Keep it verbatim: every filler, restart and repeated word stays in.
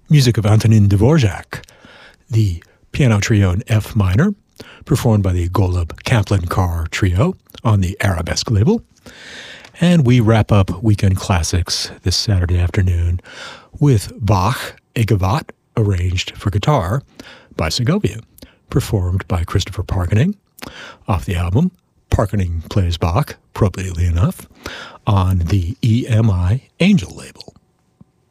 music of Antonin Dvorak, the piano trio in F minor, performed by the Golub Kaplan Carr Trio on the Arabesque label. And we wrap up Weekend Classics this Saturday afternoon with Bach, a Gavotte arranged for guitar by Segovia, performed by Christopher Parkening off the album Parkening Plays Bach, appropriately enough, on the E M I Angel label.